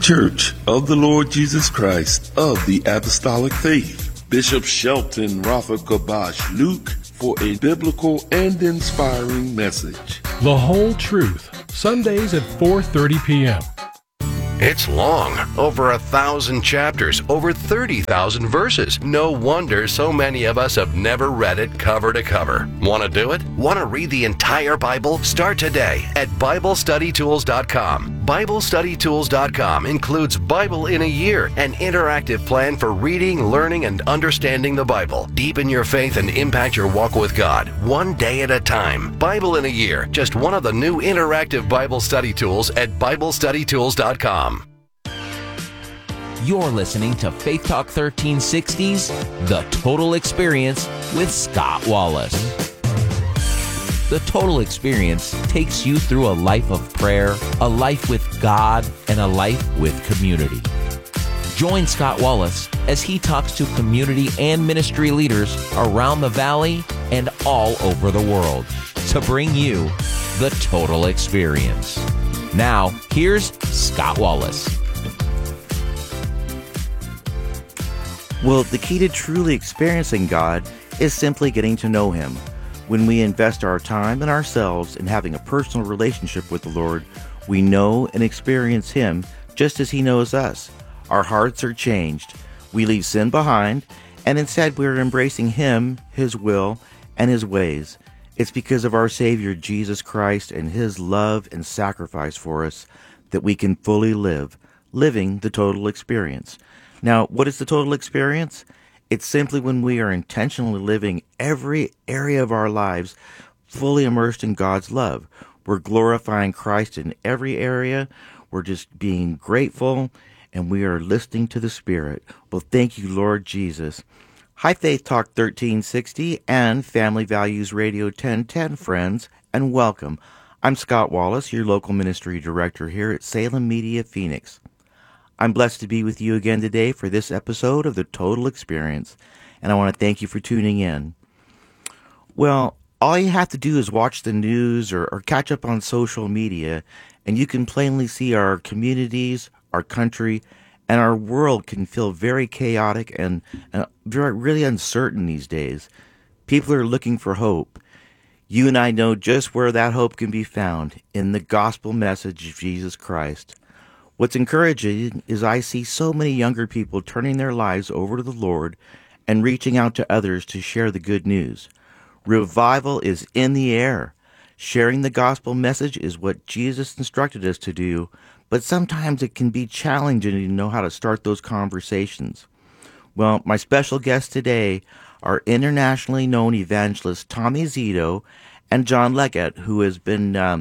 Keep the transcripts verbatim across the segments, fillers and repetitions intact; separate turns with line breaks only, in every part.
Church of the Lord Jesus Christ of the Apostolic Faith. Bishop Shelton Rafa Kabash Luke for a biblical and inspiring message.
The Whole Truth, Sundays at four thirty p.m.
It's long, over a thousand chapters, over thirty thousand verses. No wonder so many of us have never read it cover to cover. Want to do it? Want to read the entire Bible? Start today at Bible Study Tools dot com. Bible Study Tools dot com includes Bible in a Year, an interactive plan for reading, learning, and understanding the Bible. Deepen your faith and impact your walk with God, one day at a time. Bible in a Year, just one of the new interactive Bible study tools at Bible Study Tools dot com.
You're listening to Faith Talk thirteen sixty's The Total Experience with Scott Wallace. The Total Experience takes you through a life of prayer, a life with God, and a life with community. Join Scott Wallace as he talks to community and ministry leaders around the valley and all over the world to bring you the Total Experience. Now, here's Scott Wallace.
Well, the key to truly experiencing God is simply getting to know Him. When we invest our time and ourselves in having a personal relationship with the Lord, we know and experience Him just as He knows us. Our hearts are changed. We leave sin behind, and instead we are embracing Him, His will, and His ways. It's because of our Savior, Jesus Christ, and His love and sacrifice for us that we can fully live, living the total experience. Now, what is the total experience? It's simply when we are intentionally living every area of our lives fully immersed in God's love. We're glorifying Christ in every area. We're just being grateful, and we are listening to the Spirit. Well, thank you, Lord Jesus. Hi, Faith Talk thirteen sixty and Family Values Radio ten ten friends, and welcome. I'm Scott Wallace, your local ministry director here at Salem Media Phoenix. I'm blessed to be with you again today for this episode of The Total Experience, and I want to thank you for tuning in. Well, all you have to do is watch the news or, or catch up on social media, and you can plainly see our communities, our country, and our world can feel very chaotic and, and very, really uncertain these days. People are looking for hope. You and I know just where that hope can be found, in the gospel message of Jesus Christ. What's encouraging is I see so many younger people turning their lives over to the Lord and reaching out to others to share the good news. Revival is in the air. Sharing the gospel message is what Jesus instructed us to do, but sometimes it can be challenging to know how to start those conversations. Well, my special guests today are internationally known evangelists Tommy Zito and John Leggett, who has been um,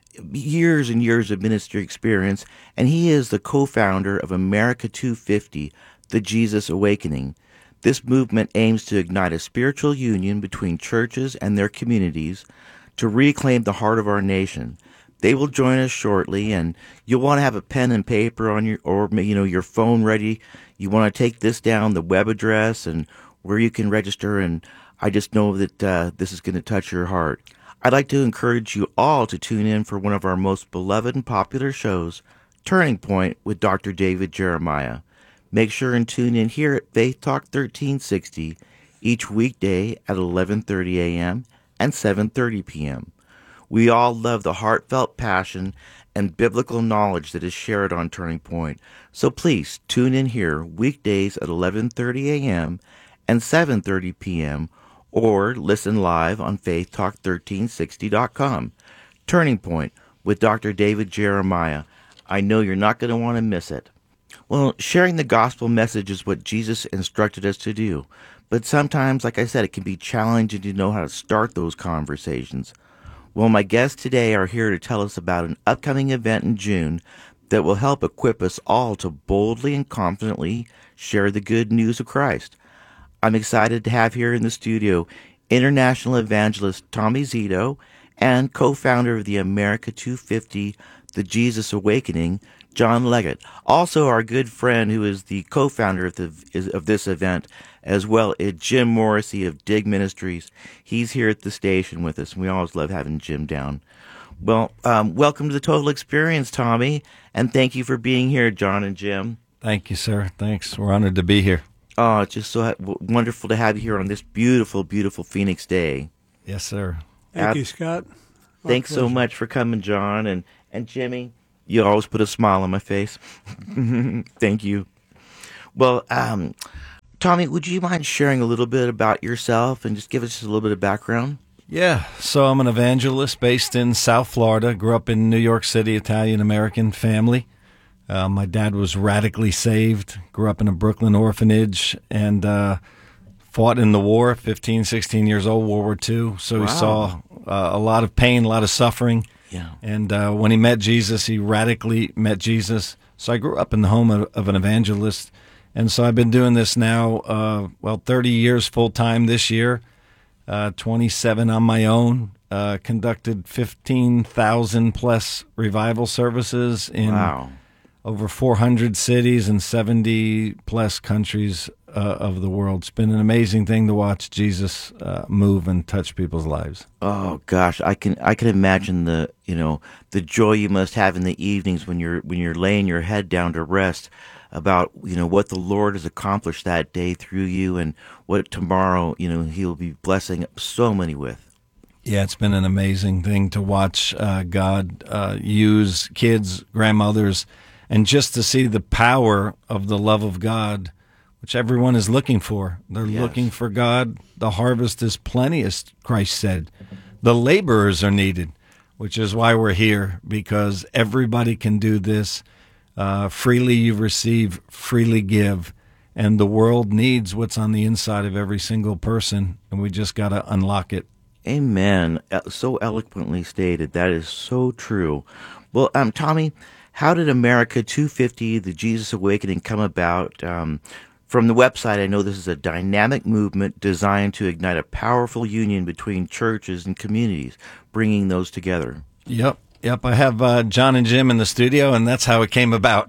years and years of ministry experience, and he is the co-founder of America two fifty, the Jesus Awakening. This movement aims to ignite a spiritual union between churches and their communities to reclaim the heart of our nation. They will join us shortly, and you'll want to have a pen and paper on your, or you know, your phone ready. You want to take this down, the web address, and where you can register, and I just know that uh, this is going to touch your heart. I'd like to encourage you all to tune in for one of our most beloved and popular shows, Turning Point with Doctor David Jeremiah. Make sure and tune in here at Faith Talk thirteen sixty each weekday at eleven thirty a.m. and seven thirty p.m. We all love the heartfelt passion and biblical knowledge that is shared on Turning Point, so please tune in here weekdays at eleven thirty a.m. and seven thirty p.m. or listen live on faith talk thirteen sixty dot com. Turning Point with Doctor David Jeremiah. I know you're not going to want to miss it. Well, sharing the gospel message is what Jesus instructed us to do, but sometimes, like I said, it can be challenging to know how to start those conversations. Well, my guests today are here to tell us about an upcoming event in June that will help equip us all to boldly and confidently share the good news of Christ. I'm excited to have here in the studio international evangelist Tommy Zito and co-founder of the America two fifty, the Jesus Awakening, John Leggett. Also our good friend who is the co-founder of, the, of this event, as well as Jim Morrissey of Dig Ministries. He's here at the station with us, and we always love having Jim down. Well, um, welcome to the Total Experience, Tommy, and thank you for being here, John and Jim.
Thank you, sir. Thanks. We're honored to be here.
Oh, it's just so ha- w- wonderful to have you here on this beautiful, beautiful Phoenix day.
Yes, sir.
Thank
Ab-
you, Scott. My
Thanks so
pleasure.
much for coming, John, and, and Jimmy. You always put a smile on my face. Thank you. Well, um, Tommy, would you mind sharing a little bit about yourself and just give us a little bit of background?
Yeah, so I'm an evangelist based in South Florida. Grew up in New York City, Italian-American family. Uh, my dad was radically saved. Grew up in a Brooklyn orphanage and uh, fought in the war, fifteen, sixteen years old, World War Two. So
Wow.
he saw uh, a lot of pain, a lot of suffering.
Yeah.
And uh, when he met Jesus, he radically met Jesus. So I grew up in the home of, of an evangelist. And so I've been doing this now, uh, well, thirty years full-time this year, uh, twenty-seven on my own, uh, conducted fifteen thousand plus revival services in
Wow.
over four hundred cities and seventy plus countries uh, of the world. It's been an amazing thing to watch Jesus uh, move and touch people's lives.
Oh gosh, I can I can imagine the you know the joy you must have in the evenings when you're when you're laying your head down to rest about you know what the Lord has accomplished that day through you and what tomorrow you know He'll be blessing so many with.
Yeah, it's been an amazing thing to watch uh, God uh, use kids, grandmothers, and just to see the power of the love of God, which everyone is looking for. They're
Yes.
looking for God. The harvest is plenty, as Christ said. The laborers are needed, which is why we're here, because everybody can do this. Uh, freely you receive, freely give. And the world needs what's on the inside of every single person, and we just got to unlock it.
Amen. Uh, So eloquently stated. That is so true. Well, um, Tommy, how did America two fifty, the Jesus Awakening, come about? Um, from the website, I know this is a dynamic movement designed to ignite a powerful union between churches and communities, bringing those together.
Yep. Yep, I have uh, John and Jim in the studio, and that's how it came about.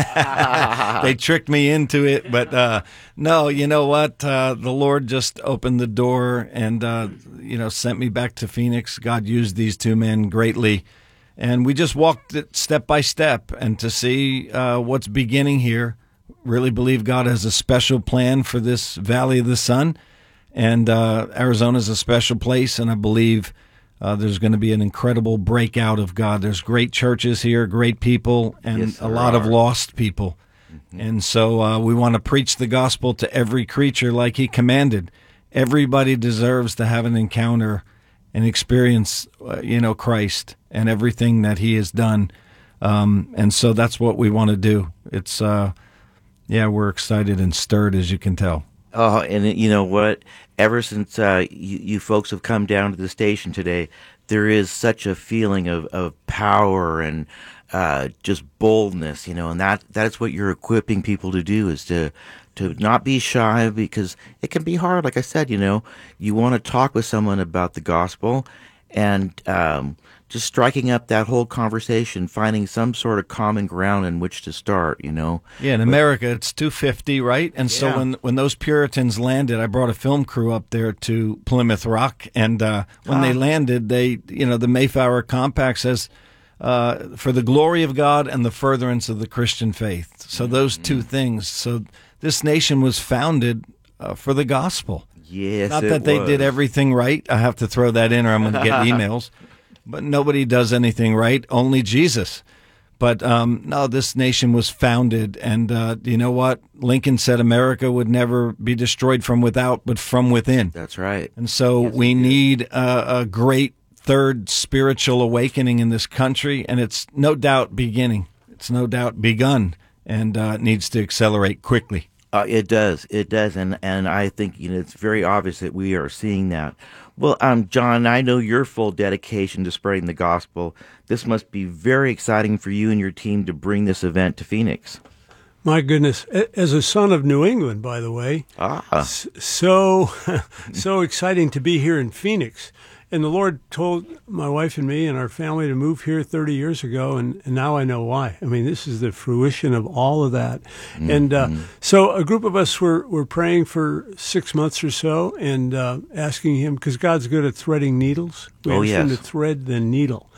They tricked me into it, but uh, no, you know what? Uh, the Lord just opened the door and, uh, you know, sent me back to Phoenix. God used these two men greatly, and we just walked it step by step, and to see uh, what's beginning here, really believe God has a special plan for this Valley of the Sun, and uh, Arizona's a special place, and I believe Uh, there's going to be an incredible breakout of God. There's great churches here, great people, and
Yes,
a
there
lot of
are.
lost people. And so uh, we want to preach the gospel to every creature like He commanded. Everybody deserves to have an encounter and experience, uh, you know, Christ and everything that He has done. Um, and so that's what we want to do. It's, uh, yeah, we're excited and stirred, as you can tell.
Oh, and you know what? Ever since uh, you, you folks have come down to the station today, there is such a feeling of, of power and uh, just boldness, you know, and that that's what you're equipping people to do is to to not be shy, because it can be hard. Like I said, you know, you want to talk with someone about the gospel, and um, just striking up that whole conversation, finding some sort of common ground in which to start, you know.
Yeah, in America, it's two fifty, right? And so
Yeah.
when, when those Puritans landed, I brought a film crew up there to Plymouth Rock, and uh, when they landed, they, you know, the Mayflower Compact says, uh, for the glory of God and the furtherance of the Christian faith. So those two things. So this nation was founded uh, for the gospel.
Yes,
Not
it
that they
was.
did everything right. I have to throw that in or I'm going to get emails. But nobody does anything right, only Jesus. But um, no, this nation was founded, and uh, you know what? Lincoln said America would never be destroyed from without, but from within.
That's right.
And so we need a, a great third spiritual awakening in this country, and it's no doubt beginning. It's no doubt begun, and uh, it needs to accelerate quickly.
Uh, it does, it does, and and I think you know it's very obvious that we are seeing that. Well, um, John, I know your full dedication to spreading the gospel. This must be very exciting for you and your team to bring this event to Phoenix.
My goodness. A- As a son of New England, by the way,
Ah,
s- so so exciting to be here in Phoenix. And the Lord told my wife and me and our family to move here thirty years ago, and, and now I know why. I mean, this is the fruition of all of that. Mm-hmm. And uh, so a group of us were, were praying for six months or so and uh, asking Him, because God's good at threading needles. We
Oh,
asked Him
yes.
to thread the needle.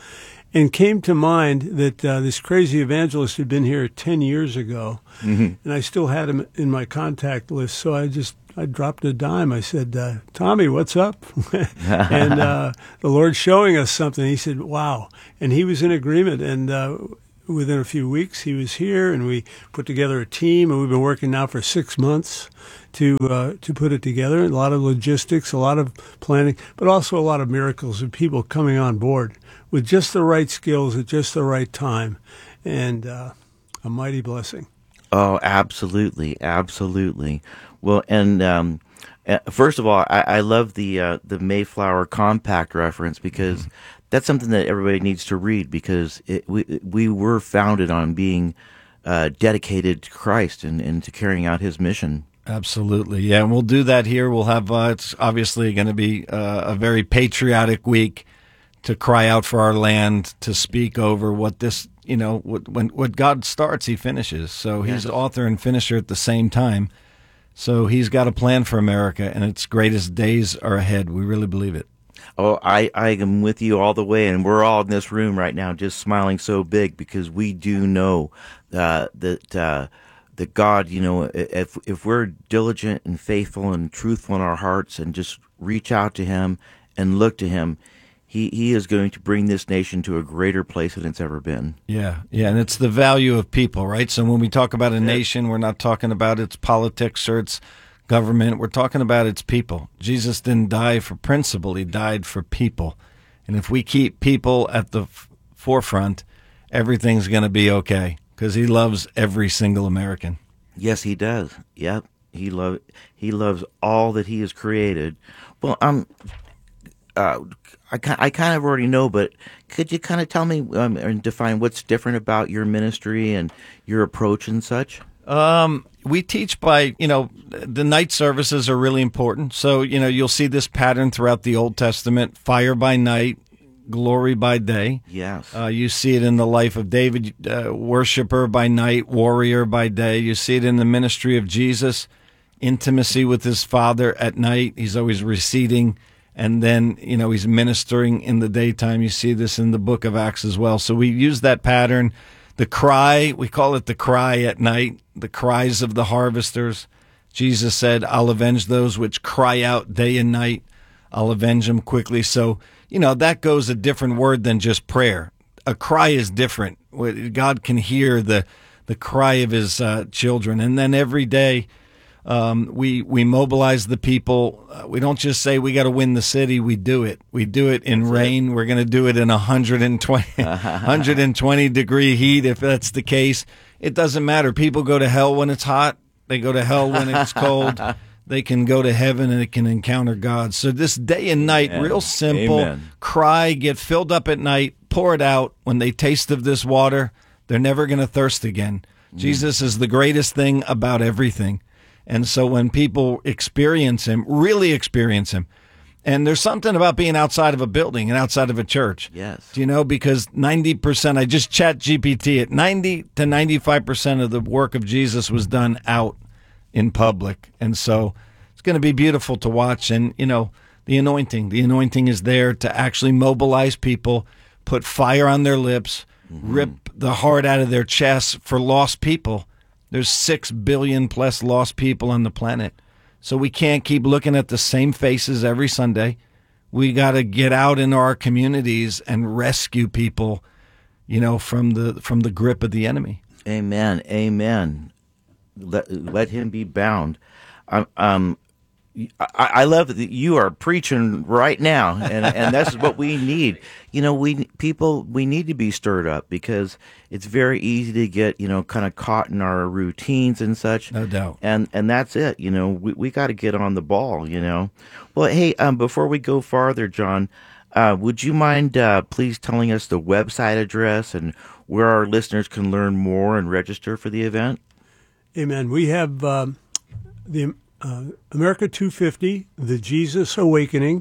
and came to mind that uh, this crazy evangelist had been here ten years ago, mm-hmm. and I still had him in my contact list. So I just I dropped a dime. I said, uh, Tommy, what's up? and uh, the Lord's showing us something. He said, wow. And he was in agreement. And uh, within a few weeks, he was here, and we put together a team. And we've been working now for six months to uh, to put it together. A lot of logistics, a lot of planning, but also a lot of miracles of people coming on board with just the right skills at just the right time. And uh, a mighty blessing.
Oh, absolutely, absolutely. Well, and um, uh, first of all, I, I love the uh, the Mayflower Compact reference, because mm-hmm. that's something that everybody needs to read, because it, we we were founded on being uh, dedicated to Christ and, and to carrying out His mission.
Absolutely, yeah, and we'll do that here. We'll have uh, it's obviously going to be uh, a very patriotic week to cry out for our land, to speak over what this. You know, when what God starts, He finishes. So He's yes. author and finisher at the same time. So He's got a plan for America, and its greatest days are ahead. We really believe it.
Oh, I, I am with you all the way, and we're all in this room right now just smiling so big, because we do know uh, that uh, that God, you know, if if we're diligent and faithful and truthful in our hearts and just reach out to Him and look to Him, He he is going to bring this nation to a greater place than it's ever been.
Yeah, yeah, and it's the value of people, right? So when we talk about a nation, we're not talking about its politics or its government. We're talking about its people. Jesus didn't die for principle. He died for people. And if we keep people at the f- forefront, everything's going to be okay, because He loves every single American.
Yes, He does. Yep, He love He loves all that He has created. Well, um, uh, I, I kind of already know, but could you kind of tell me um, and define what's different about your ministry and your approach and such?
Um, we teach by, you know, the night services are really important. So, you know, you'll see this pattern throughout the Old Testament: fire by night, glory by day.
Yes.
Uh, you see it in the life of David, uh, worshiper by night, warrior by day. You see it in the ministry of Jesus, intimacy with His Father at night. He's always receding. And then, you know, He's ministering in the daytime. You see this in the book of Acts as well. So we use that pattern. The cry, we call it the cry at night, the cries of the harvesters. Jesus said, I'll avenge those which cry out day and night. I'll avenge them quickly. So, you know, that goes a different word than just prayer. A cry is different. God can hear the, the cry of His uh, children. And then every day, Um, we we mobilize the people. Uh, we don't just say we got to win the city. We do it. We do it in that's rain. It. We're going to do it in one hundred twenty, one hundred twenty degree heat, if that's the case. It doesn't matter. People go to hell when it's hot. They go to hell when it's cold. They can go to heaven and they can encounter God. So this day and night, Amen. Real simple.
Amen.
Cry, get filled up at night, pour it out. When they taste of this water, they're never going to thirst again. Mm. Jesus is the greatest thing about everything. And so when people experience Him, really experience Him, and there's something about being outside of a building and outside of a church.
Yes.
Do you know, because ninety percent, I just chat G P T it, ninety to ninety-five percent of the work of Jesus was done out in public. And so it's going to be beautiful to watch. And, you know, the anointing, the anointing is there to actually mobilize people, put fire on their lips, mm-hmm. rip the heart out of their chests for lost people. There's six billion plus lost people on the planet. So we can't keep looking at the same faces every Sunday. We got to get out into our communities and rescue people, you know, from the from the grip of the enemy.
Amen. Amen. Let, let him be bound. Um, um I, I love that you are preaching right now, and and that's what we need. You know, we people we need to be stirred up, because it's very easy to get, you know, kind of caught in our routines and such.
No doubt.
And and that's it. You know, we we got to get on the ball. You know. Well, hey, um, before we go farther, John, uh, would you mind uh, please telling us the website address and where our listeners can learn more and register for the event?
Amen. We have um, the. Uh, America two fifty, The Jesus Awakening,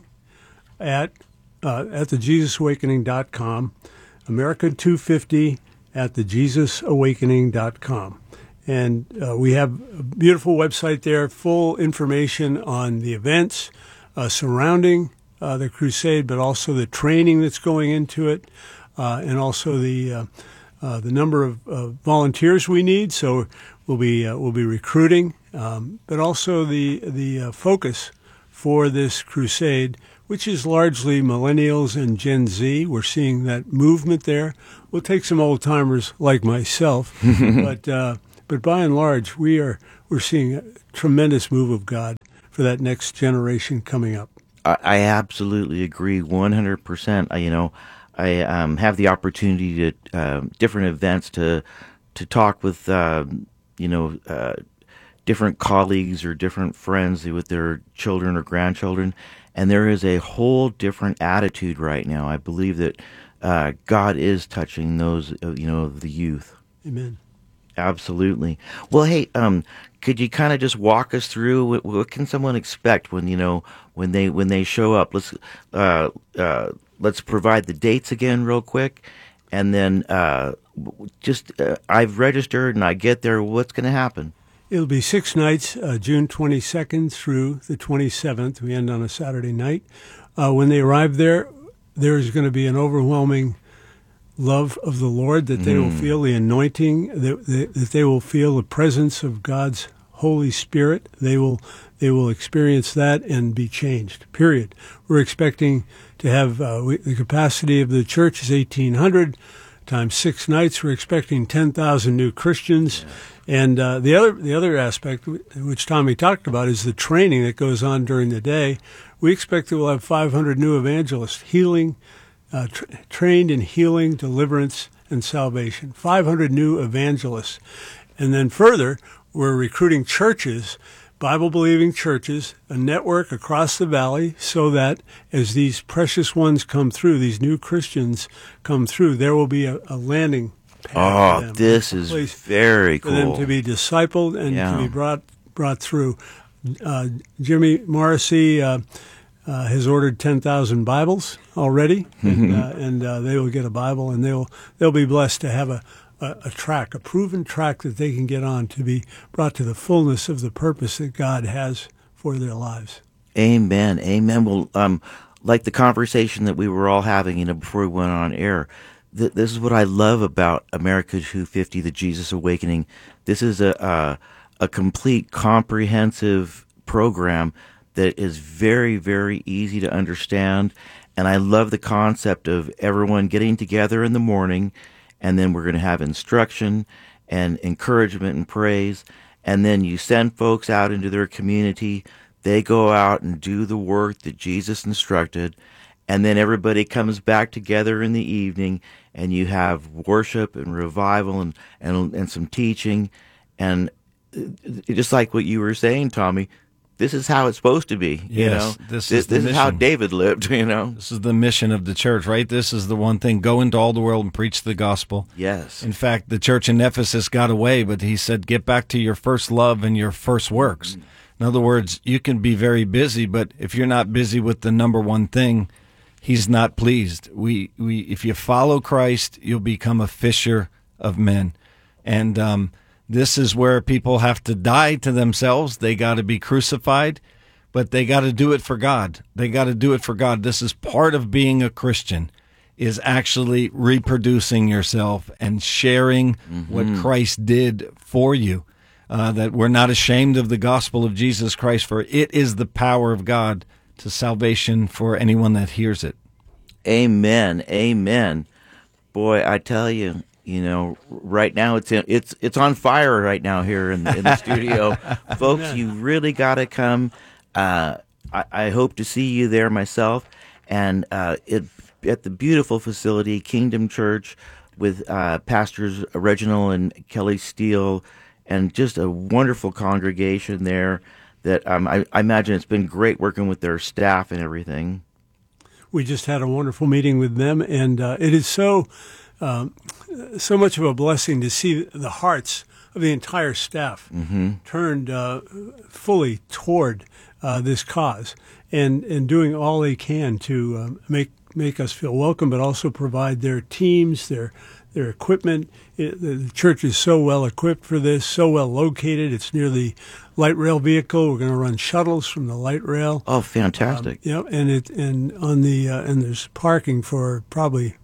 at uh, at the jesus awakening dot com, America two fifty at the jesus awakening dot com. And uh, we have a beautiful website there, full information on the events uh, surrounding uh, the crusade, but also the training that's going into it. uh, and also the uh, uh, the number of uh, volunteers we need. So we'll be uh, we'll be recruiting, um, but also the the uh, focus for this crusade, which is largely millennials and Gen Z. We're seeing that movement there. We'll take some old timers like myself, but uh, but by and large, we are we're seeing a tremendous move of God for that next generation coming up.
I, I absolutely agree, one hundred percent. I, you know, I um, have the opportunity to uh, different events to to talk with uh, you know uh, different colleagues or different friends with their children or grandchildren, and there is a whole different attitude right now. I believe that uh, God is touching those uh, you know the youth.
Amen.
Absolutely. Well, hey, um, could you kind of just walk us through what, what can someone expect when you know when they when they show up? Let's uh, uh, let's provide the dates again, real quick, and then uh, just uh, I've registered and I get there. What's going to happen?
It'll be six nights, uh, June twenty-second through the twenty-seventh. We end on a Saturday night. Uh, when they arrive there, there's going to be an overwhelming love of the Lord, that they mm. will feel the anointing, that, that they will feel the presence of God's Holy Spirit. They will they will experience that and be changed, period. We're expecting to have, uh, we, the capacity of the church is eighteen hundred times six nights. We're expecting ten thousand new Christians. Yeah. And uh, the other the other aspect, which Tommy talked about, is the training that goes on during the day. We expect that we'll have five hundred new evangelists healing, Uh, tra- trained in healing, deliverance, and salvation. five hundred new evangelists. And then further, we're recruiting churches, Bible-believing churches, a network across the valley, so that as these precious ones come through, these new Christians come through, there will be a, a landing pad
Oh,
for them,
this is very
for
cool.
them to be discipled and
Yeah.
to be brought brought through. Uh, Jimmy Morrissey uh, Uh, has ordered ten thousand Bibles already, and, uh, and uh, they will get a Bible, and they'll they'll be blessed to have a, a, a track, a proven track that they can get on to be brought to the fullness of the purpose that God has for their lives.
Amen. Amen. Well, um, like the conversation that we were all having, you know, before we went on air, th- this is what I love about America two fifty, the Jesus Awakening. This is a a, a complete, comprehensive program that is very, very easy to understand. And I love the concept of everyone getting together in the morning, and then we're going to have instruction and encouragement and praise. And then you send folks out into their community. They go out and do the work that Jesus instructed. And then everybody comes back together in the evening, and you have worship and revival and, and, and some teaching. And just like what you were saying, Tommy, this is how it's supposed to be. You
Yes,
know?
this
this,
is the
this is how
mission.
David lived, you know?
This is the mission of the church, right? This is the one thing. Go into all the world and preach the gospel.
Yes.
In fact, the church in Ephesus got away, but he said, get back to your first love and your first works. Mm-hmm. In other words, you can be very busy, but if you're not busy with the number one thing, he's not pleased. We, we, if you follow Christ, you'll become a fisher of men. And um, this is where people have to die to themselves. They got to be crucified, but they got to do it for God. They got to do it for God. This is part of being a Christian, is actually reproducing yourself and sharing mm-hmm. what Christ did for you. Uh, that we're not ashamed of the gospel of Jesus Christ, for it is the power of God to salvation for anyone that hears it.
Amen. Amen. Boy, I tell you, you know, right now it's in, it's it's on fire right now here in, in the studio, folks. You really got to come. Uh, I, I hope to see you there myself, and uh, it at the beautiful facility, Kingdom Church, with uh, pastors Reginald and Kelly Steele. And just a wonderful congregation there that um, I, I imagine it's been great working with their staff and everything.
We just had a wonderful meeting with them, and uh, it is so um, so much of a blessing to see the hearts of the entire staff mm-hmm. turned uh, fully toward uh, this cause, and, and doing all they can to um, make make us feel welcome, but also provide their teams, their their equipment. It, the church is so well equipped for this, so well located. It's near the light rail vehicle. We're going to run shuttles from the light rail.
Oh, fantastic!
Um, you know, and it and on the uh, and there's parking for probably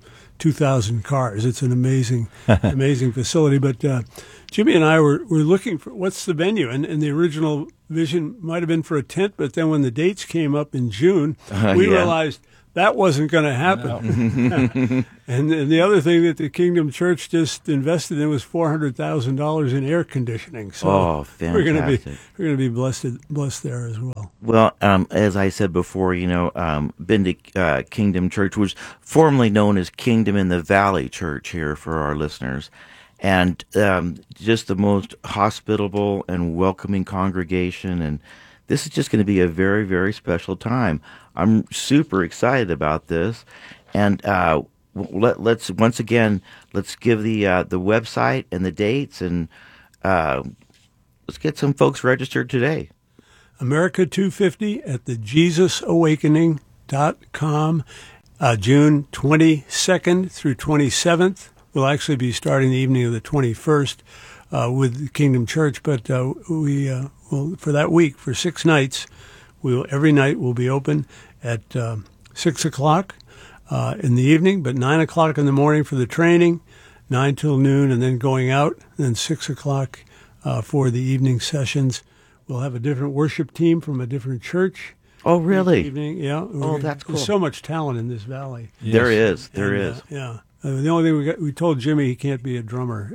two thousand cars. It's an amazing, amazing facility. But uh, Jimmy and I were, were looking for what's the venue, and, and the original vision might have been for a tent, but then when the dates came up in June,
Uh,
we
yeah.
realized that wasn't going to happen. and, and the other thing that the Kingdom Church just invested in was four hundred thousand dollars in air conditioning. So
Oh,
we're going to be
fantastic.
we're going to be blessed blessed there as well.
Well, um, as I said before, you know, um, been to uh, Kingdom Church, which was formerly known as Kingdom in the Valley Church here for our listeners, and um, just the most hospitable and welcoming congregation. And this is just going to be a very, very special time. I'm super excited about this, and uh, let, let's once again let's give the uh, the website and the dates, and uh, let's get some folks registered today.
America two fifty at the jesus awakening dot com, uh, June twenty-second through twenty-seventh. We'll actually be starting the evening of the twenty-first uh, with the Kingdom Church, but uh, we uh, will, for that week, for six nights, we'll every night will be open at uh, six o'clock uh, in the evening, but nine o'clock in the morning for the training, nine till noon, and then going out, and then six o'clock uh, for the evening sessions. We'll have a different worship team from a different church.
Oh, really?
Each evening, yeah.
Oh, that's cool.
There's so much talent in this valley.
There is, there
And,
is.
uh, yeah. Uh, the only thing we got, we told Jimmy he can't be a drummer.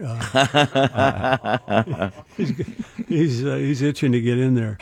Uh, he's he's, uh, he's itching to get in there.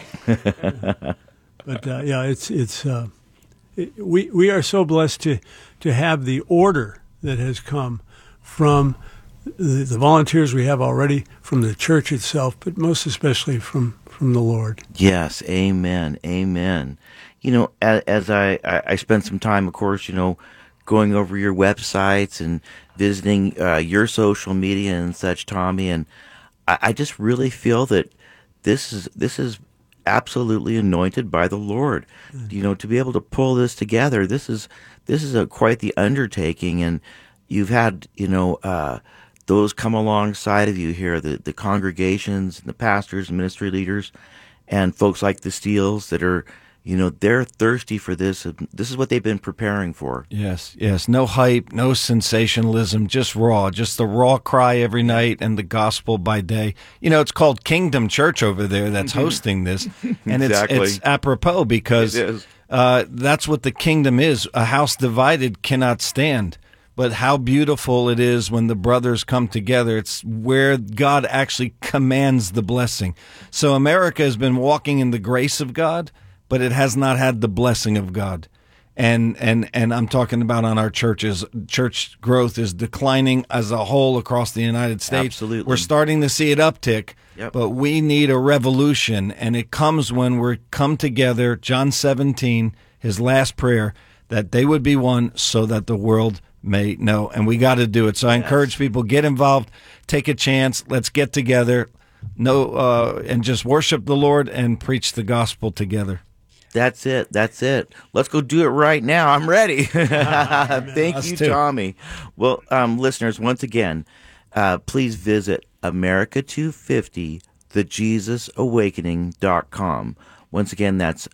But uh, yeah, it's it's uh, it, we we are so blessed to to have the order that has come from the, the volunteers we have already, from the church itself, but most especially from from the Lord.
Yes, amen, amen. You know, as, as I, I, I spent some time, of course, you know, going over your websites and visiting uh, your social media and such, Tommy, and I, I just really feel that this is this is absolutely anointed by the Lord. Mm-hmm. You know, to be able to pull this together, this is this is a quite the undertaking, and you've had, you know, uh, those come alongside of you here, the, the congregations and the pastors and ministry leaders and folks like the Steels that are, you know, they're thirsty for this. This is what they've been preparing for.
Yes, yes. No hype, no sensationalism, just raw, just the raw cry every night and the gospel by day. You know, it's called Kingdom Church over there that's hosting this. And
Exactly.
it's, it's apropos because
It is.
uh, that's what the kingdom is. A house divided cannot stand. But how beautiful it is when the brothers come together. It's where God actually commands the blessing. So America has been walking in the grace of God, but it has not had the blessing of God. And and and I'm talking about on our churches. Church growth is declining as a whole across the United States.
Absolutely.
We're starting to see it uptick,
Yep.
but we need a revolution, and it comes when we come together. John seventeen, his last prayer, that they would be one so that the world may know. And we got to do it. So I encourage people, get involved, take a chance, let's get together, know, uh, and just worship the Lord and preach the gospel together.
That's it. That's it. Let's go do it right now. I'm ready. Thank
Us
you,
too.
Tommy. Well, um, listeners, once again, uh, please visit America two fifty, the jesus awakening dot com. Once again, that's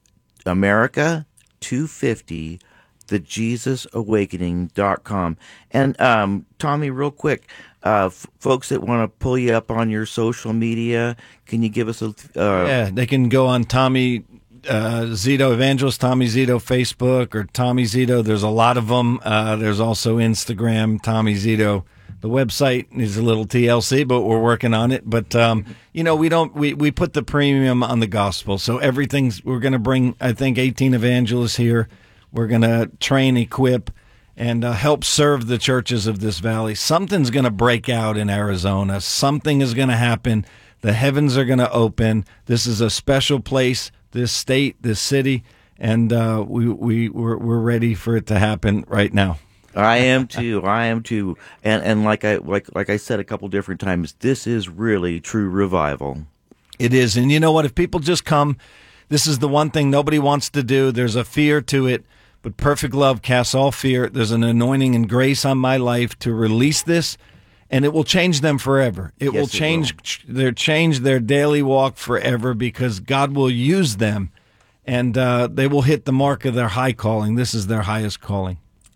America two fifty, the jesus awakening dot com. And um, Tommy, real quick, uh, f- folks that want to pull you up on your social media, can you give us a... Uh,
Yeah, they can go on Tommy uh, Zito, Evangelist Tommy Zito Facebook, or Tommy Zito. There's a lot of them. Uh, there's also Instagram, Tommy Zito. The website is a little T L C, but we're working on it. But, um, you know, we don't, we, we put the premium on the gospel. So everything's, we're going to bring, I think, eighteen evangelists here. We're going to train, equip, and uh, help serve the churches of this valley. Something's going to break out in Arizona. Something is going to happen. The heavens are going to open. This is a special place, this state, this city, and uh, we, we, we're, we're ready for it to happen right now.
I am too. I am too. And and like I like like I said a couple different times, this is really true revival.
It is. And you know what? If people just come, this is the one thing nobody wants to do. There's a fear to it, but perfect love casts all fear. There's an anointing and grace on my life to release this, and it will change them forever. It
Yes,
will
it
change their change their daily walk forever, because God will use them, and uh, they will hit the mark of their high calling. This is their highest calling.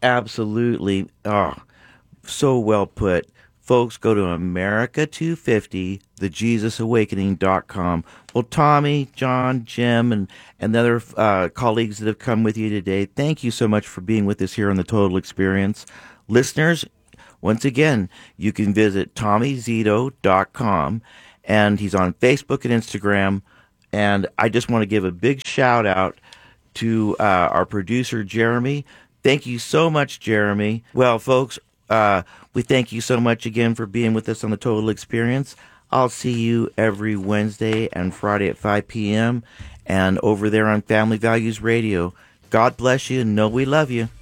Absolutely. Oh, so well put. Folks, go to America two fifty, the Jesus Awakening dot com. Well, Tommy, John, Jim, and, and the other uh, colleagues that have come with you today, thank you so much for being with us here on The Total Experience. Listeners, once again, you can visit Tommy Zito dot com, and he's on Facebook and Instagram. And I just want to give a big shout out to uh, our producer, Jeremy. Thank you so much, Jeremy. Well, folks, uh, we thank you so much again for being with us on The Total Experience. I'll see you every Wednesday and Friday at five p.m. and over there on Family Values Radio. God bless you and know we love you.